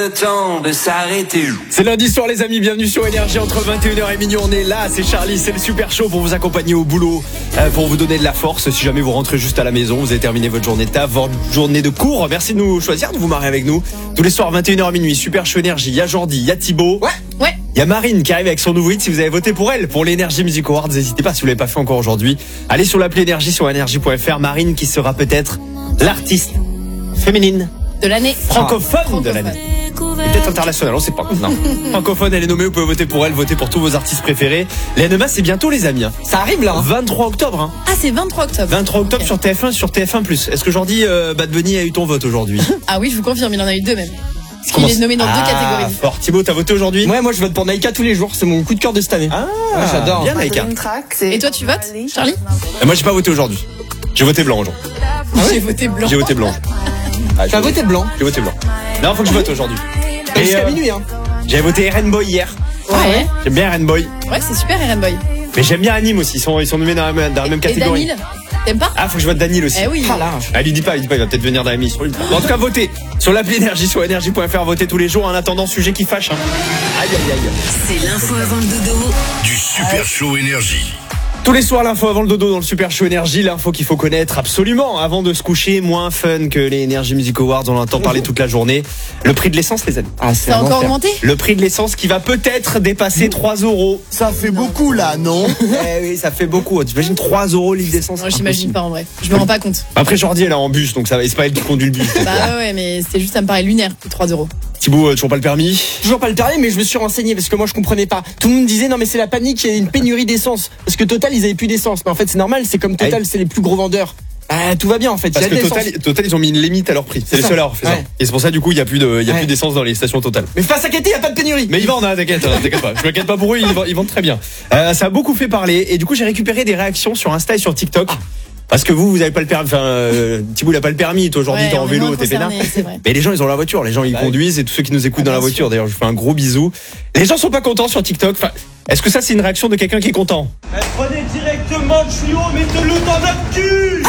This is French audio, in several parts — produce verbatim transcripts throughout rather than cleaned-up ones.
Temps de s'arrêter. C'est lundi soir les amis, bienvenue sur Énergie entre vingt et une heures et minuit, on est là, c'est Charlie, c'est le super show pour vous accompagner au boulot, euh, pour vous donner de la force, si jamais vous rentrez juste à la maison, vous avez terminé votre journée de taf, votre journée de cours, merci de nous choisir, de vous marrer avec nous, tous les soirs vingt et une heures à minuit, super show Énergie, il y a Jordi, il y a Thibaut, ouais, ouais. il y a Marine qui arrive avec son nouveau hit, si vous avez voté pour elle, pour l'Energy Music Awards, n'hésitez pas si vous l'avez pas fait encore aujourd'hui, allez sur l'appli Énergie sur énergie point f r, Marine qui sera peut-être l'artiste féminine de l'année, francophone, ah, francophone. de l'année. Peut-être internationale, on sait pas. Non. Francophone, elle est nommée, vous pouvez voter pour elle, voter pour tous vos artistes préférés. Les N M A, c'est bientôt les amis. Hein. Ça arrive là. Hein. vingt-trois octobre. Hein. Ah, c'est vingt-trois octobre. vingt-trois octobre okay. Sur T F un, sur T F un plus. Est-ce que Jordi euh, Bad Bunny a eu ton vote aujourd'hui? Ah oui, je vous confirme, il en a eu deux même. Parce qu'il est nommé dans ah, deux catégories. Fort. Thibaut, t'as voté aujourd'hui? Ouais, moi je vote pour Naïka tous les jours, c'est mon coup de cœur de cette année. Ah, ouais, j'adore. Bien Naïka. Et toi, tu votes, Charlie? Et moi, j'ai pas voté aujourd'hui. J'ai voté blanc aujourd'hui. Ah ouais j'ai voté blanc. J'ai voté blanc. Ah, j'ai voté blanc. J'ai voté blanc. Non, faut que je vote aujourd'hui. Et jusqu'à euh, minuit, hein. J'avais voté R N Boy hier. Ouais. ouais. J'aime bien R N Boy. Ouais, c'est super R N Boy. Mais j'aime bien Anime aussi. Ils sont, ils sont nommés dans la, dans la même catégorie. Et Danil, t'aimes pas? Ah, faut que je vote Danil aussi. Eh oui. Ah, là. Ah, lui dis pas, lui dis pas, il va peut-être venir dans la mission. En tout cas, votez sur l'appli Énergie, sur énergie point f r, votez tous les jours. En attendant, sujet qui fâche. Hein. Aïe, aïe, aïe. C'est l'info avant le dodo. Du super show Énergie. Tous les soirs, l'info avant le dodo dans le Super Show Énergie, l'info qu'il faut connaître absolument avant de se coucher, moins fun que les Energy Music Awards, on en entend parler toute la journée. Le prix de l'essence, les amis. Ah, c'est encore augmenté? Le prix de l'essence qui va peut-être dépasser trois euros. Ça fait non. beaucoup là, non? Eh oui, ça fait beaucoup. T'imagines trois euros litre d'essence? Moi, j'imagine pas en vrai. Je me rends pas compte. Après, Jordi, elle est en bus, donc ça va. C'est pas elle qui conduit le bus. Bah ouais, mais c'est juste, ça me paraît lunaire, trois euros. Thibaut, euh, toujours pas le permis? Toujours pas le permis, mais je me suis renseigné parce que moi je comprenais pas. Tout le monde me disait non mais c'est la panique, il y a une pénurie d'essence. Parce que Total ils avaient plus d'essence. Mais en fait c'est normal, c'est comme Total, c'est les plus gros vendeurs. Ah, tout va bien en fait. Parce que Total, Total, ils ont mis une limite à leur prix. C'est, c'est les seuls à avoir fait ouais. ça. Et c'est pour ça du coup il y a plus de, il y a ouais. plus d'essence dans les stations Total. Mais faut pas s'inquiéter, il y a pas de pénurie. Mais ils vendent, hein, t'inquiète, t'inquiète pas. Je m'inquiète pas pour eux, ils vendent, ils vendent très bien. Euh, ça a beaucoup fait parler et du coup j'ai récupéré des réactions sur Insta et sur TikTok. Ah. Parce que vous, vous avez pas le permis. Enfin, euh, Thibaut, il a pas le permis. Toi, aujourd'hui, ouais, t'es en vélo, t'es peinard. Mais les gens, ils ont la voiture. Les gens, ils bah, conduisent et tous ceux qui nous écoutent ah, dans la voiture. Sûr. D'ailleurs, je fais un gros bisou. Les gens sont pas contents sur TikTok. Enfin, est-ce que ça, c'est une réaction de quelqu'un qui est content? Prenez directement le tuyau, mettez-le dans notre cul.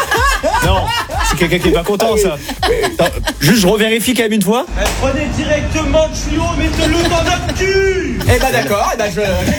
Non, c'est quelqu'un qui est pas content, ça. Attends, juste, je revérifie quand même une fois. Prenez directement le tuyau, mettez-le dans notre cul. Eh ben d'accord. Eh ben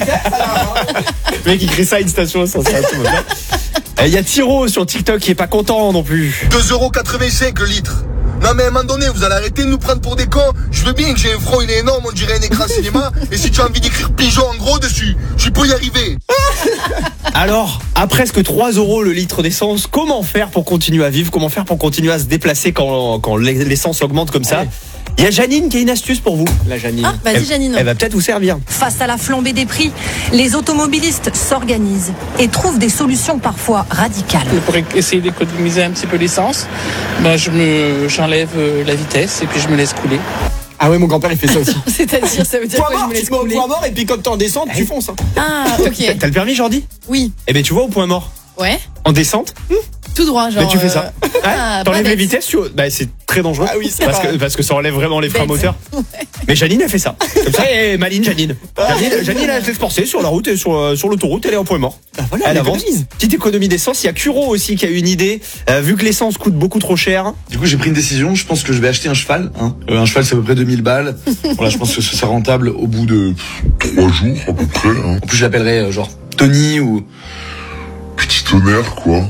je. Le mec, il crée ça à une station essentielle. Il y a Tiro sur TikTok qui est pas content non plus. deux euros quatre-vingt-cinq le litre. Non mais à un moment donné, vous allez arrêter de nous prendre pour des cons. Je veux bien que j'ai un front, il est énorme, on dirait un écran cinéma. Et si tu as envie d'écrire pigeon en gros dessus, tu peux y arriver. Alors, à presque trois euros le litre d'essence, comment faire pour continuer à vivre? Comment faire pour continuer à se déplacer quand, quand l'essence augmente comme ça? Allez. Il y a Janine qui a une astuce pour vous. La Janine. Ah, vas-y Janine. Elle, elle va peut-être vous servir. Face à la flambée des prix, les automobilistes s'organisent et trouvent des solutions parfois radicales. Pour essayer d'économiser un petit peu l'essence, ben je me, j'enlève la vitesse et puis je me laisse couler. Ah ouais, mon grand-père il fait ça aussi. C'est-à-dire, ça veut dire point quoi? Mort, Je me laisse tu couler. Point mort et puis quand t'es en descente, tu fonces. Hein. Ah, ok. T'as le permis, Jordi? Oui. Eh ben tu vois au point mort. Ouais. En descente. Mmh. Tout droit, genre. Mais tu fais ça. Euh... Ah, t'enlèves les vitesses, tu... bah, c'est très dangereux. Ah oui, c'est parce vrai. que parce que ça enlève vraiment les freins Bête. moteurs. Ouais. Mais Janine a fait ça. Comme ça, et Maline, Janine. Janine, Janine elle s'est forcée sur la route et sur euh, sur l'autoroute, elle est au point mort. Ah, voilà, elle avance. Petite économie d'essence. Il y a Curo aussi qui a eu une idée. Euh, vu que l'essence coûte beaucoup trop cher. Du coup, j'ai pris une décision. Je pense que je vais acheter un cheval. Hein. Euh, un cheval, c'est à peu près deux mille balles. Voilà, je pense que ce sera rentable au bout de trois jours à peu près. Hein. En plus, je l'appellerai euh, genre Tony ou Petit tonnerre, quoi.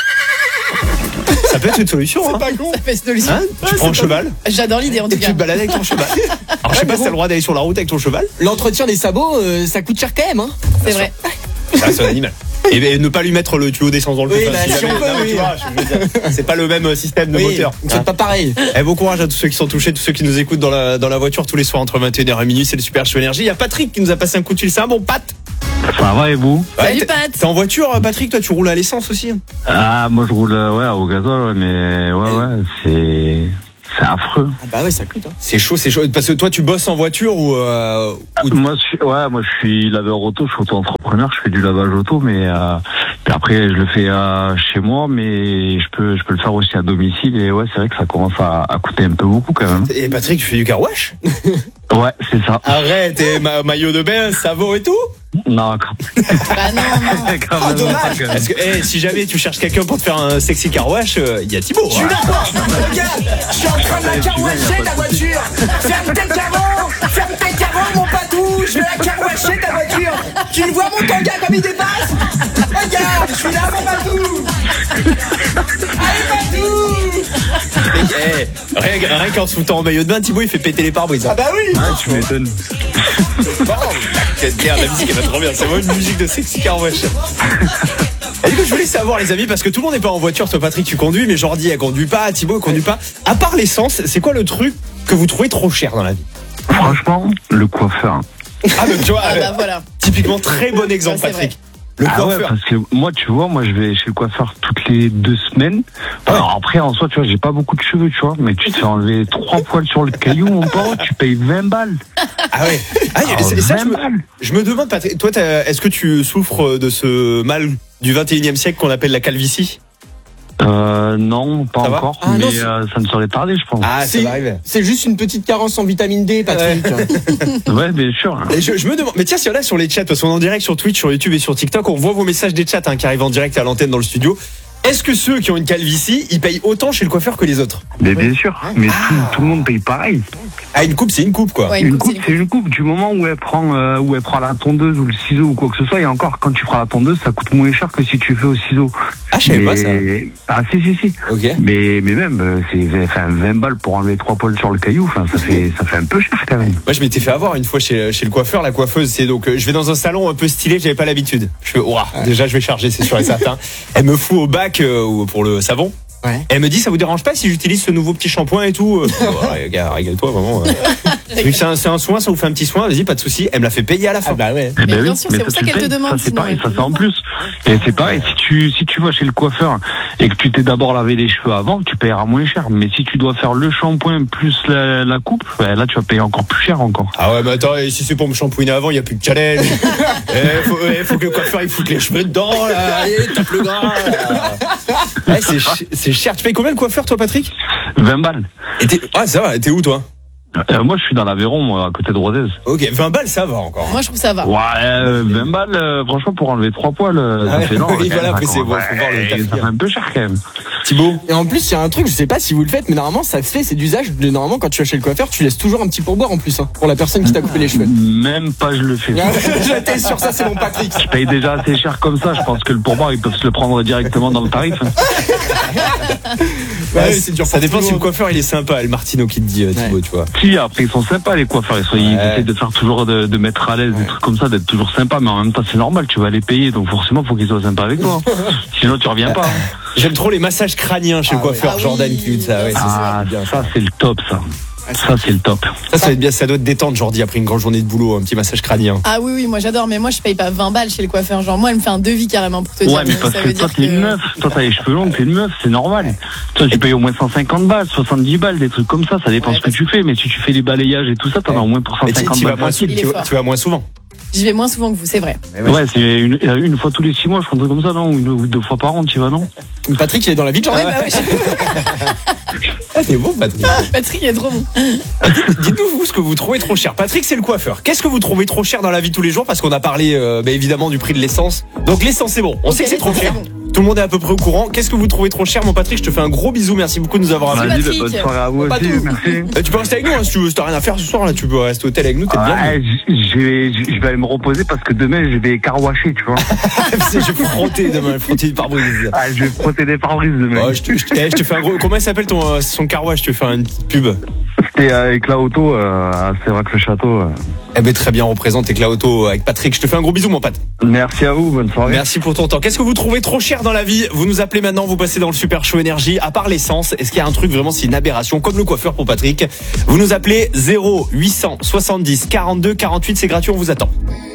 Ça peut être une solution. C'est hein. pas con. Ça fait une solution. Hein tu ouais, prends un cheval. J'adore l'idée en tout et cas. Tu te balades avec ton cheval. Alors je sais pas si t'as le droit d'aller sur la route avec ton cheval. L'entretien des sabots, euh, ça coûte cher quand même. Hein. C'est vrai. Ça reste un animal. Et, et ne pas lui mettre le tuyau d'essence dans le oui, cul. Bah, si si on peut, oui. Tu vois, je veux dire, c'est pas le même système de oui, moteur. C'est hein. pas pareil. Eh, bon courage à tous ceux qui sont touchés, tous ceux qui nous écoutent dans la, dans la voiture tous les soirs entre vingt et une heures et minuit. C'est le Super Show Énergie. Il y a Patrick qui nous a passé un coup de fil. C'est un bon Pat. Ça va et vous? Ouais, Salut t'es, Pat. T'es en voiture, Patrick? Toi, tu roules à l'essence aussi? Ah, moi je roule ouais, au gasoil, ouais, mais ouais, ouais, c'est. C'est affreux. Ah bah ouais, ça coûte. Hein. C'est chaud, c'est chaud. Parce que toi, tu bosses en voiture ou, euh, ou... Moi, je suis, ouais, moi, je suis laveur auto, je suis auto-entrepreneur, je fais du lavage auto, mais euh, puis après, je le fais euh, chez moi, mais je peux, je peux le faire aussi à domicile. Et ouais, c'est vrai que ça commence à, à coûter un peu beaucoup quand même. Et Patrick, tu fais du car wash? Ouais, c'est ça. Arrête, et ma- maillot de bain, savon et tout? Non, Bah non, non. Oh, dommage. Parce que, hey, si jamais tu cherches quelqu'un pour te faire un sexy car wash, il euh, y a Thibaut. Je suis là, regarde, je suis en train de la carouacher ta voiture. Ferme tes carreaux, ferme tes carreaux, mon patou. Je vais la carouacher ta voiture. Tu vois mon tanga comme il dépasse? Regarde, je suis là, mon patou. Allez, patou. Hey, rien, rien qu'en se foutant en maillot de bain, Thibaut il fait péter les pare-brises. Ah bah oui. ah, tu m'étonnes. Quelle merde, la musique elle va trop bien. C'est vraiment une musique de sexy car wash. Et du coup, je voulais savoir, les amis, parce que tout le monde n'est pas en voiture. Toi, Patrick, tu conduis, mais Jordi, elle conduit pas. Thibaut, elle conduit pas. À part l'essence, c'est quoi le truc que vous trouvez trop cher dans la vie? Franchement, le coiffeur. Ah, donc tu vois, Ah euh, bah voilà. typiquement très bon exemple, Ouais, c'est Patrick. Le Ah ouais, coiffeur. parce que moi, tu vois, moi, je vais chez le coiffeur toutes les deux semaines. Alors après, en soi, tu vois, j'ai pas beaucoup de cheveux, tu vois, mais tu te fais enlever trois poils sur le caillou, mon pote, tu payes vingt balles. Ah ouais. Ah, y a- Alors, c'est- ça, je vingt me, balles. je me demande, Patrick, toi, t'as- est-ce que tu souffres de ce mal du vingt et unième siècle qu'on appelle la calvitie? Euh, non, pas Ça va encore, Ah, mais non, c'est- euh, ça ne saurait tarder, je pense. Ah, ça C'est- va arriver. C'est juste une petite carence en vitamine D, Patrick. Ouais, bien sûr. Et je, je me demande, mais tiens, si on est sur les chats, parce qu'on est en direct sur Twitch, sur YouTube et sur TikTok, on voit vos messages des chats hein, qui arrivent en direct à l'antenne dans le studio. Est-ce que ceux qui ont une calvitie, ils payent autant chez le coiffeur que les autres? Mais bien sûr, mais tout, tout le monde paye pareil. Ah, une coupe, c'est une coupe, quoi. Ouais, Une une coupe, coupe, c'est une coupe. Du moment où elle prend, euh, où elle prend la tondeuse ou le ciseau ou quoi que ce soit, et encore, quand tu feras la tondeuse, ça coûte moins cher que si tu fais au ciseau. Ah, je savais pas ça. Ah, si, si, si. Ok. Mais, mais même, euh, c'est, enfin, vingt balles pour enlever trois poils sur le caillou, enfin, ça fait, ça fait un peu cher quand même. Moi, je m'étais fait avoir une fois chez, chez le coiffeur. La coiffeuse, c'est donc, euh, je vais dans un salon un peu stylé, j'avais pas l'habitude. Je fais, ouah, déjà, je vais charger, c'est sûr et certain. Elle me fout au bac euh, ou pour le savon. Ouais. Elle me dit, ça vous dérange pas si j'utilise ce nouveau petit shampoing et tout? euh, ouais, gars, régale-toi, vraiment. euh. Vu que c'est un, c'est un soin, ça vous fait un petit soin, vas-y, pas de souci. Elle me l'a fait payer à la fin. Ah bah ouais. Eh Mais ben bien oui, sûr, mais c'est pour ça tu qu'elle te payes. demande, Ça, c'est sinon, pareil, elle ça c'est en plus. Et c'est pareil, si tu, si tu vas chez le coiffeur et que tu t'es d'abord lavé les cheveux avant, tu payeras moins cher. Mais si tu dois faire le shampoing plus la, la coupe, ben là, tu vas payer encore plus cher encore. Ah ouais, mais attends, et si c'est pour me shampouiner avant, il n'y a plus de challenge. Eh, faut, eh, faut que le coiffeur il foute les cheveux dedans, là. Allez, tape le gras. là. Ouais, c'est, ch- c'est cher. Tu payes combien le coiffeur, toi, Patrick? vingt balles. Et t'es... Ah, ça va, t'es où, toi? Euh, moi, je suis dans l'Aveyron, moi, à côté de Rodez. Ok, vingt balles, ça va encore. Moi, je trouve que ça va. Ouais, euh, vingt balles, euh, franchement, pour enlever trois poils, euh, ça Ouais, fait non. oui, quand voilà, même, après, ça c'est bon, commence- faut voir le ouais, tarif. ça fait un peu cher quand même. Thibaut? Et en plus, il y a un truc, je sais pas si vous le faites, mais normalement, ça se fait, c'est d'usage. de- Normalement, quand tu vas chez le coiffeur, tu laisses toujours un petit pourboire en plus, hein, pour la personne qui t'a coupé les cheveux. Même pas, je le fais. J'étais sûr, ça, c'est mon Patrick. Je paye déjà assez cher comme ça, je pense que le pourboire, ils peuvent se le prendre directement dans le tarif. Ouais, Ouais, c'est c'est dur. dur Ça pour dépend tout le si le monde. coiffeur il est sympa. Le Martino qui te dit, euh, Thibaut, Ouais. tu vois. Si, après, ils sont sympas, les coiffeurs. Ils, sont, ils Ouais. essaient de faire toujours, de, de mettre à l'aise, des trucs comme ça, d'être toujours sympa, mais en même temps, c'est normal, tu vas les payer, donc forcément, faut qu'ils soient sympas avec toi. Sinon, tu reviens pas. J'aime trop les massages crâniens chez le Ah ouais. coiffeur Ah Jordan oui, qui lui dit ça. Ouais, bien c'est sûr. ça. Ah, ça, c'est le top, ça. Ça, c'est le top. Ça, ça va être bien. Ça doit te détendre, Jordi, après une grande journée de boulot, un petit massage crânien. Ah oui, oui, moi j'adore, mais moi je paye pas vingt balles chez le coiffeur. Genre, moi elle me fait un devis carrément pour te dire. Ouais, mais donc parce ça que veut toi, dire t'es que- une meuf. Toi, t'as les cheveux longs, t'es une meuf, c'est normal. Toi, tu payes au moins cent cinquante balles, soixante-dix balles, des trucs comme ça. Ça dépend Ouais, ce que tu fais, mais si tu fais les balayages et tout ça, t'en as au moins pour Et tu, cent cinquante tu vas balles moins, facile. Il est tu, fort. tu vas moins souvent. J'y vais moins souvent que vous, c'est vrai. Ouais, c'est une, une fois tous les six mois, je crois, un truc comme ça, non? Ou une- ou deux fois par an, tu vas, non? Patrick, il est dans la vie de Jordan. Ouais, bah ouais, Ah, c'est bon, Patrick. Patrick est trop bon. Dites-nous vous ce que vous trouvez trop cher. Patrick, c'est le coiffeur. Qu'est-ce que vous trouvez trop cher dans la vie de tous les jours? Parce qu'on a parlé euh, bah, évidemment du prix de l'essence. Donc l'essence, c'est bon. On Ok, sait que c'est trop l'essence, cher. c'est bon. Tout le monde est à peu près au courant. Qu'est-ce que vous trouvez trop cher, mon Patrick? Je te fais un gros bisou. Merci beaucoup de nous avoir Salut, appelés. Vas-y, Patrick. bonne soirée à vous Pas aussi, tout. merci. Euh, tu peux rester avec nous hein, si tu veux. Si t'as rien à faire ce soir, là, tu peux rester au hôtel avec nous. T'es bien. Ouais, je je vais, je vais aller me reposer parce que demain, je vais carwasher, tu vois. Je vais frotter demain, frotter du pare-brise. Ah, je vais frotter des pare-brises demain. Oh, je, te, je, te, eh, je te fais un gros. Comment il s'appelle ton euh, son carouage? Je te fais une petite pub. C'était avec la auto, euh, c'est vrai que le château. euh. Eh ben très bien, on représente avec la auto avec Patrick. Je te fais un gros bisou, mon pote. Merci à vous, bonne soirée. Merci pour ton temps. Qu'est-ce que vous trouvez trop cher dans la vie? Vous nous appelez maintenant, vous passez dans le Super Show Énergie. À part l'essence, est-ce qu'il y a un truc vraiment, c'est une aberration, comme le coiffeur pour Patrick? Vous nous appelez zéro huit cent soixante-dix quarante-deux quarante-huit, c'est gratuit, on vous attend.